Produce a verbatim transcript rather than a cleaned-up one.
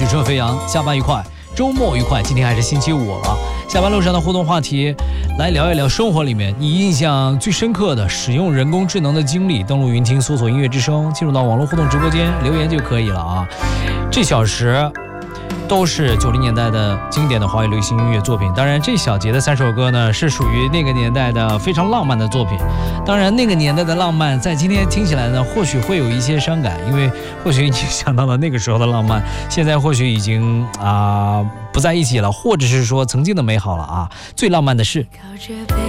曲车飞扬，下班愉快，周末愉快。今天还是星期五了，下班路上的互动话题，来聊一聊生活里面你印象最深刻的使用人工智能的经历。登录云听，搜索音乐之声，进入到网络互动直播间留言就可以了啊。这小时都是九零年代的经典的华语流行音乐作品，当然这小节的三首歌呢是属于那个年代的非常浪漫的作品。当然那个年代的浪漫在今天听起来呢或许会有一些伤感，因为或许已经想到了那个时候的浪漫，现在或许已经啊、呃、不在一起了，或者是说曾经的美好了啊。最浪漫的事， 靠着背